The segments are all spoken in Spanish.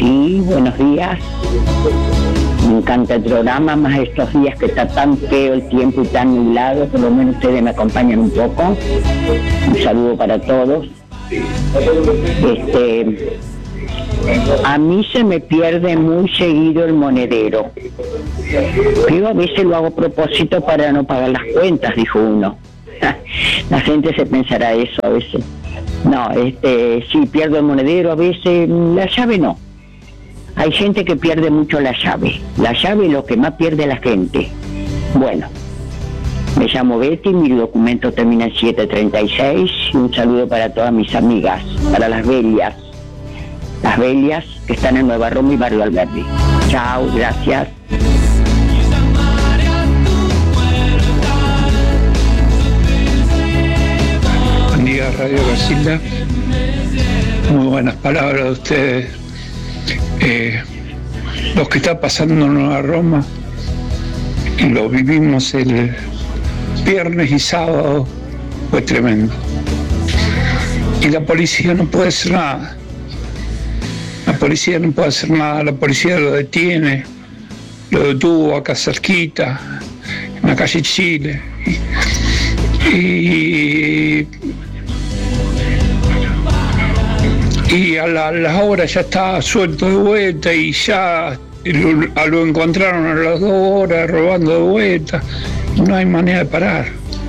Sí, buenos días. Me encanta el programa, más estos días que está tan feo el tiempo y tan nublado, por lo menos ustedes me acompañan un poco. Un saludo para todos. A mí se me pierde muy seguido el monedero. Yo a veces lo hago a propósito para no pagar las cuentas, dijo uno. La gente se pensará eso a veces. No, sí, pierdo el monedero a veces, la llave no. Hay gente que pierde mucho la llave. La llave es lo que más pierde la gente. Bueno, me llamo Betty, mi documento termina en 736. Un saludo para todas mis amigas, para las Belias que están en Nueva Roma y Barrio Alberdi. Chao, gracias. Buen día, Radio Casilda. Muy buenas palabras de ustedes. Lo que está pasando en Nueva Roma lo vivimos el viernes y sábado, fue tremendo. Y la policía no puede hacer nada. La policía lo detiene, lo detuvo acá cerquita, en la calle Chile. Y a las horas ya está suelto de vuelta y ya lo encontraron a las 2 horas robando de vuelta. No hay manera de parar.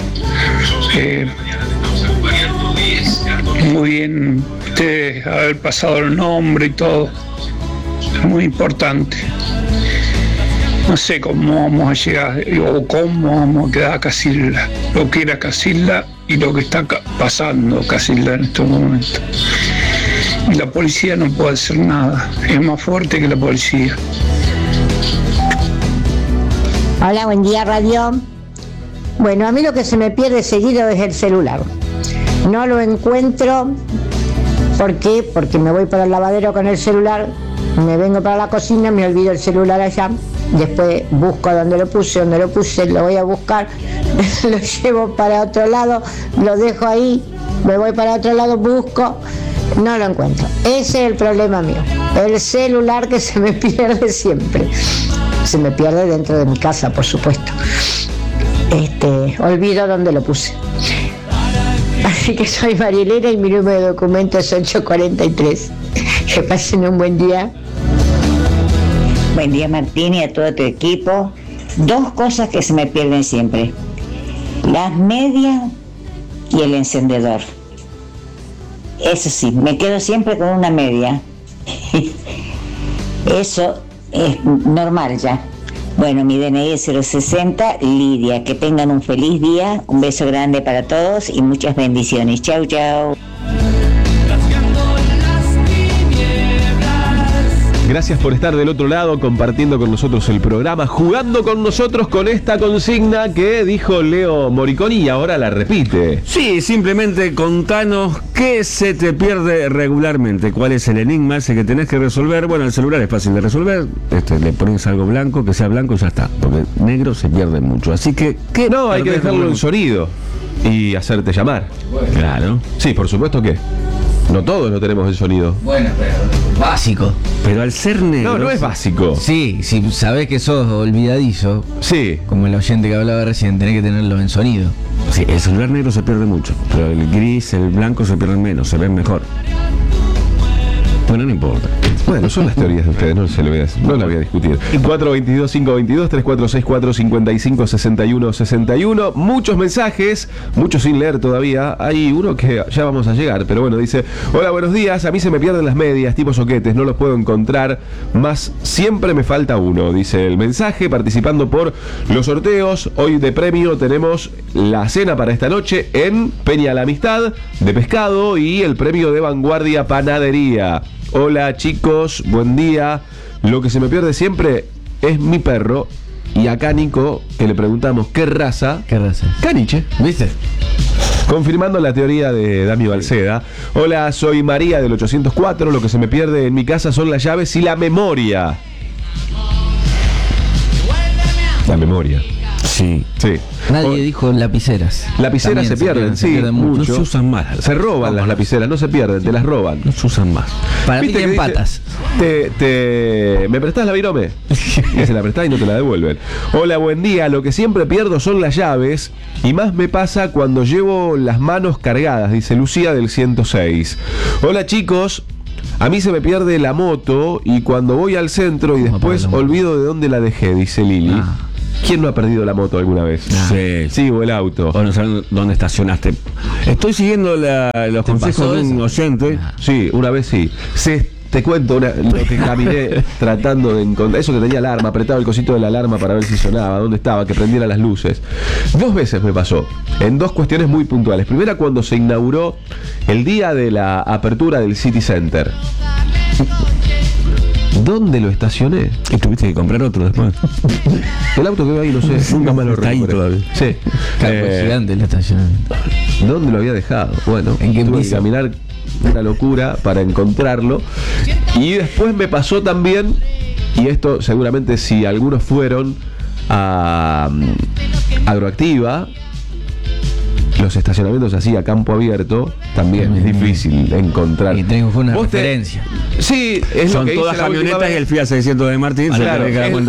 Muy bien ustedes haber pasado el nombre y todo. Muy importante. No sé cómo vamos a llegar o cómo vamos a quedar a Casilda. Lo que era Casilda y lo que está pasando Casilda en estos momentos. La policía no puede hacer nada, es más fuerte que la policía. Hola, buen día, Radio. Bueno, a mí lo que se me pierde seguido es el celular. No lo encuentro. ¿Por qué? Porque me voy para el lavadero con el celular, me vengo para la cocina, me olvido el celular allá, después busco dónde lo puse, lo voy a buscar, lo llevo para otro lado, lo dejo ahí, me voy para otro lado, busco. No lo encuentro. Ese es el problema mío. El celular que se me pierde siempre. Se me pierde dentro de mi casa, por supuesto. Olvido dónde lo puse. Así que soy Marilena y mi número de documento es 843. Que pasen un buen día. Buen día, Martín, y a todo tu equipo. 2 cosas que se me pierden siempre: las medias y el encendedor. Eso sí, me quedo siempre con una media. Eso es normal ya. Bueno, mi DNI es 060 Lidia. Que tengan un feliz día, un beso grande para todos y muchas bendiciones. Chau, chau. Gracias por estar del otro lado, compartiendo con nosotros el programa, jugando con nosotros con esta consigna que dijo Leo Moriconi y ahora la repite. Sí, simplemente contanos qué se te pierde regularmente, cuál es el enigma ese que tenés que resolver. Bueno, el celular es fácil de resolver, le pones algo blanco, que sea blanco y ya está, porque negro se pierde mucho. Así que, ¿qué? No, hay que dejarlo en sonido y hacerte llamar. Bueno. Claro. Sí, por supuesto que no todos lo tenemos en sonido. Bueno, pero básico. Pero al ser negro... No es básico. Sí, si sabés que sos olvidadizo, sí, como el oyente que hablaba recién, tenés que tenerlo en sonido. Sí, el celular negro se pierde mucho, pero el gris, el blanco se pierden menos, se ven mejor. Bueno, no importa. Bueno, son las teorías de ustedes, no la voy a discutir. 422-522-3464-5561-61. Muchos mensajes, muchos sin leer todavía. Hay uno que ya vamos a llegar, pero bueno, dice: hola, buenos días, a mí se me pierden las medias, tipo soquetes, no los puedo encontrar, más siempre me falta uno, dice el mensaje, participando por los sorteos. Hoy de premio tenemos la cena para esta noche en Peña la Amistad de pescado y el premio de Vanguardia Panadería. Hola chicos, buen día. Lo que se me pierde siempre es mi perro. Y acá Nico, que le preguntamos ¿qué raza? ¿Qué raza? Caniche, ¿viste? Confirmando la teoría de Dami Balceda. Hola, soy María del 804. Lo que se me pierde en mi casa son las llaves y la memoria. La memoria. Sí. Sí. Nadie dijo lapiceras. Lapiceras se pierden, sí, mucho. No se usan más. Se roban las lapiceras, no se pierden, te las roban. No se usan más. Para mí que empatas. ¿Me prestás la virome? Y se la prestás y no te la devuelven. Hola, buen día. Lo que siempre pierdo son las llaves y más me pasa cuando llevo las manos cargadas, dice Lucía del 106. Hola, chicos. A mí se me pierde la moto y cuando voy al centro y después olvido de dónde la dejé, dice Lili. ¿Quién no ha perdido la moto alguna vez? Sí, o el auto. O no saben dónde estacionaste. Estoy siguiendo los consejos de un oyente. Sí, una vez sí. Te cuento lo que caminé tratando de encontrar. Eso que tenía alarma, apretaba el cosito de la alarma para ver si sonaba, dónde estaba, que prendiera las luces. 2 veces me pasó, en 2 cuestiones muy puntuales. Primera, cuando se inauguró el día de la apertura del City Center. ¿Dónde lo estacioné? ¿Y tuviste que comprar otro después? El auto que va ahí, no sé, nunca más lo recuperé. Sí. Gigante el estacionamiento. ¿Dónde lo había dejado? Bueno, ¿en qué tuve que piso? caminar una locura para encontrarlo. Y después me pasó también, y esto seguramente si algunos fueron a Agroactiva, los estacionamientos así a campo abierto también es difícil encontrar. Y tengo una ¿Vos referencia. Sí, es Son lo que todas hice la última camionetas vez. y el Fiat 600 de Martín. Claro,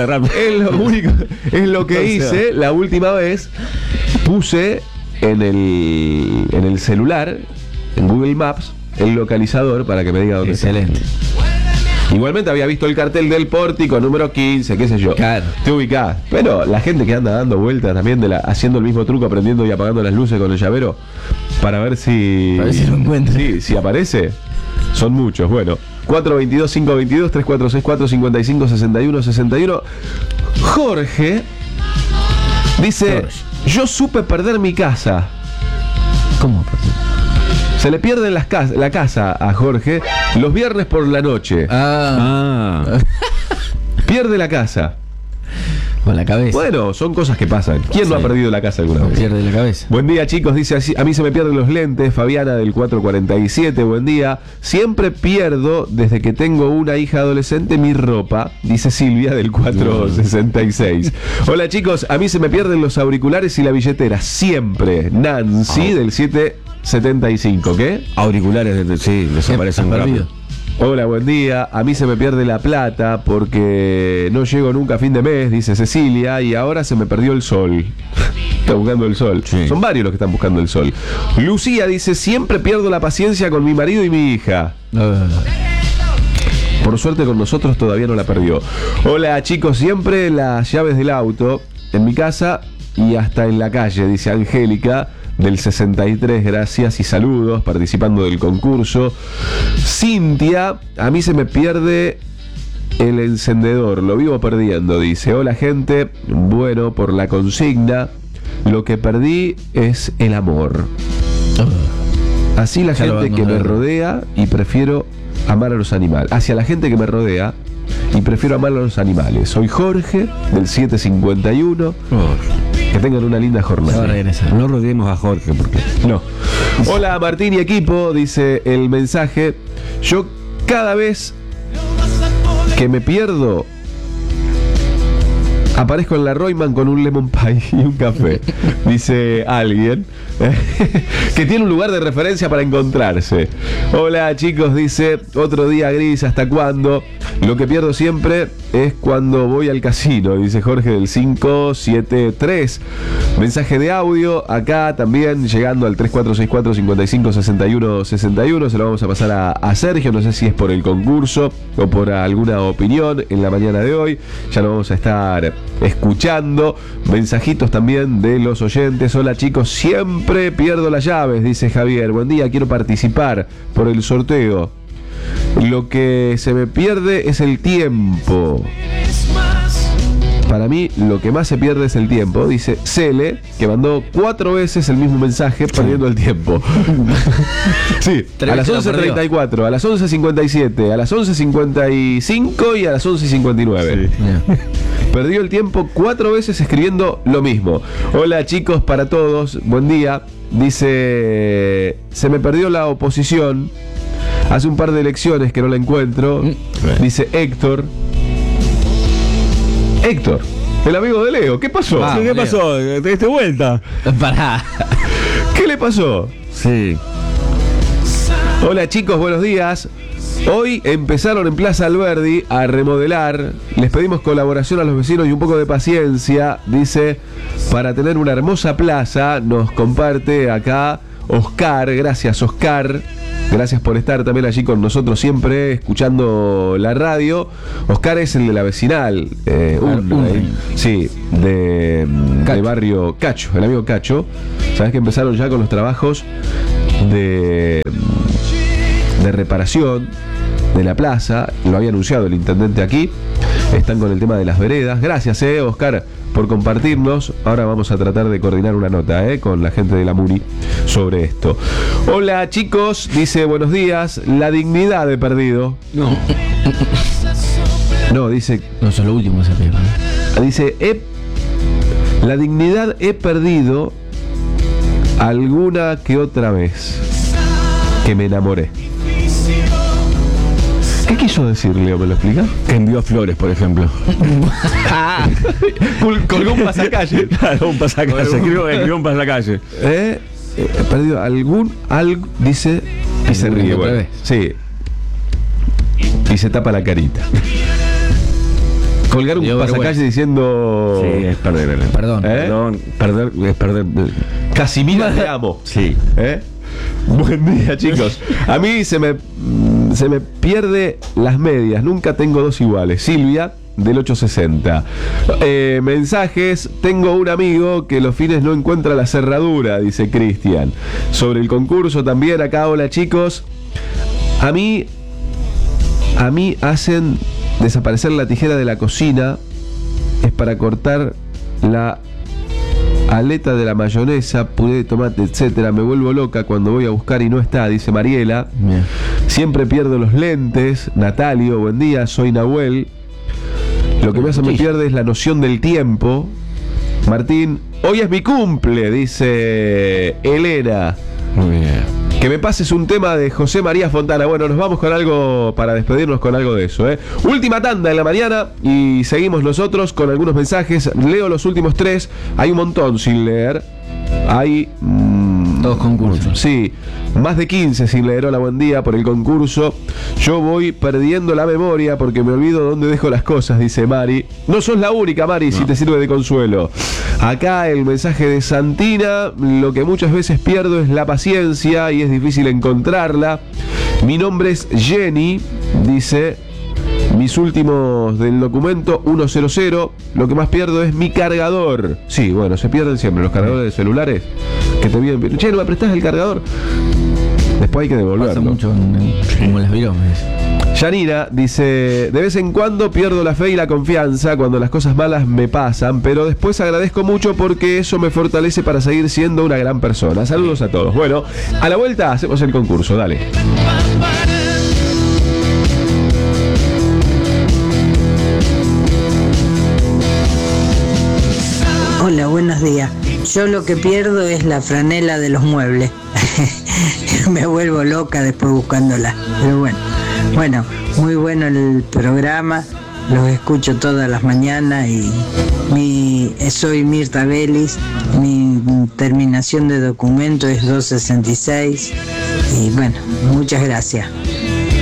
es lo que hice la última vez. Puse en el celular, en Google Maps, el localizador para que me diga dónde está. Excelente. Igualmente había visto el cartel del pórtico, número 15, qué sé yo. Claro. Te ubicás. Pero la gente que anda dando vueltas también, haciendo el mismo truco, prendiendo y apagando las luces con el llavero, para ver si lo encuentra. Sí, si aparece, son muchos. Bueno, 422-522-3464-5561-61. Jorge dice: yo supe perder mi casa. ¿Cómo? Se le pierde la casa a Jorge los viernes por la noche. Pierde la casa. Con la cabeza. Bueno, son cosas que pasan. ¿Quién no ha perdido la casa alguna vez? Pierde la cabeza. Buen día, chicos. Dice así: a mí se me pierden los lentes. Fabiana del 447. Buen día. Siempre pierdo desde que tengo una hija adolescente mi ropa. Dice Silvia del 466. Hola, chicos. A mí se me pierden los auriculares y la billetera. Siempre. Nancy del 775. ¿Qué? Auriculares, sí, desaparecen rápido. Hola, buen día. A mí se me pierde la plata porque no llego nunca a fin de mes, dice Cecilia, y ahora se me perdió el sol. Está buscando el sol. Sí. Son varios los que están buscando el sol. Lucía dice: siempre pierdo la paciencia con mi marido y mi hija. Por suerte con nosotros todavía no la perdió. Hola, chicos. Siempre las llaves del auto en mi casa y hasta en la calle, dice Angélica del 63, gracias y saludos, participando del concurso. Cintia: a mí se me pierde el encendedor, lo vivo perdiendo, dice. Hola, gente. Bueno, por la consigna, lo que perdí es el amor. Así la gente que me rodea y prefiero amar a los animales. Hacia la gente que me rodea y prefiero amar a los animales. Soy Jorge del 751. Que tengan una linda jornada. No rodeemos a Jorge porque no. Hola, Martín y equipo, dice el mensaje. Yo cada vez que me pierdo aparezco en la Royman con un lemon pie y un café, dice alguien que tiene un lugar de referencia para encontrarse. Hola, chicos, dice: otro día gris, ¿hasta cuándo? Lo que pierdo siempre es cuando voy al casino, dice Jorge del 573. Mensaje de audio acá también llegando al 3464-556161. Se lo vamos a pasar a Sergio, no sé si es por el concurso o por alguna opinión en la mañana de hoy. Ya lo vamos a estar escuchando. Mensajitos también de los oyentes. Hola, chicos, siempre pierdo las llaves, dice Javier. Buen día, quiero participar por el sorteo. Lo que se me pierde es el tiempo. Para mí lo que más se pierde es el tiempo, dice Cele, que mandó 4 veces el mismo mensaje perdiendo el tiempo. Sí, a las 11:34, a las 11:57, a las 11:55 y a las 11:59. Sí. Perdió el tiempo 4 veces escribiendo lo mismo. Hola, chicos, para todos, buen día. Dice: se me perdió la oposición. Hace un par de elecciones que no la encuentro. Dice Héctor. Héctor, el amigo de Leo. ¿Qué pasó? ¿Qué pasó? ¿Te diste vuelta? Pará. ¿Qué le pasó? Sí. Hola, chicos, buenos días. Hoy empezaron en Plaza Alberdi a remodelar. Les pedimos colaboración a los vecinos y un poco de paciencia, dice, para tener una hermosa plaza. Nos comparte acá Oscar. Gracias, Oscar. Gracias por estar también allí con nosotros siempre, escuchando la radio. Oscar es el de la vecinal, sí, de barrio Cacho, el amigo Cacho. Sabes que empezaron ya con los trabajos de reparación de la plaza. Lo había anunciado el intendente aquí. Están con el tema de las veredas. Gracias, Oscar, por compartirnos. Ahora vamos a tratar de coordinar una nota con la gente de la MUNI sobre esto. Hola, chicos, dice, buenos días. La dignidad he perdido. No, dice... No, eso es lo último que se pierde. Dice, la dignidad he perdido alguna que otra vez que me enamoré. ¿Qué quiso decir, Leo? ¿Me lo explica? Que envió flores, por ejemplo. Colgó un pasacalle. Claro, un pasacalle. Escribió un pasacalle. He perdido algo, dice, y se ríe. Bueno, sí. Y se tapa la carita. Colgar un pasacalle diciendo... Sí, es perder. Perdón, perder es perder. Casimira, te amo. Sí. Buen día, chicos. A mí se me pierde las medias. Nunca tengo dos iguales. Silvia, del 860. Mensajes. Tengo un amigo que los fines no encuentra la cerradura, dice Cristian. Sobre el concurso también acá. Hola, chicos. A mí hacen desaparecer la tijera de la cocina. Es para cortar la aleta de la mayonesa, puré de tomate, etcétera. Me vuelvo loca cuando voy a buscar y no está, dice Mariela. Bien. Siempre pierdo los lentes. Natalio, buen día, soy Nahuel. Lo que me pierde es la noción del tiempo. Martín, hoy es mi cumple, dice Elena. Muy bien. Que me pases un tema de José María Fontana. Bueno, nos vamos con algo para despedirnos con algo de eso. Última tanda en la mañana y seguimos nosotros con algunos mensajes. Leo los últimos 3. Hay un montón sin leer. Hay... Todos concursos. Sí, más de 15 sin leer. Hola, buen día, por el concurso. Yo voy perdiendo la memoria porque me olvido dónde dejo las cosas, dice Mari. No sos la única, Mari, no. Si te sirve de consuelo. Acá el mensaje de Santina. Lo que muchas veces pierdo es la paciencia y es difícil encontrarla. Mi nombre es Jenny, dice. Mis últimos del documento 100. Lo que más pierdo es mi cargador. Sí, bueno, se pierden siempre los cargadores de celulares. Que te piden, che, ¿no me prestás el cargador? Después hay que devolverlo. Pasa mucho como las viromes. Yanina dice, de vez en cuando pierdo la fe y la confianza cuando las cosas malas me pasan, pero después agradezco mucho porque eso me fortalece para seguir siendo una gran persona. Saludos a todos. Bueno, a la vuelta hacemos el concurso, dale. Hola, buenos días. Yo lo que pierdo es la franela de los muebles. Me vuelvo loca después buscándola. Pero bueno, muy bueno el programa. Los escucho todas las mañanas y soy Mirta Vélez. Mi terminación de documento es 266. Y bueno, muchas gracias.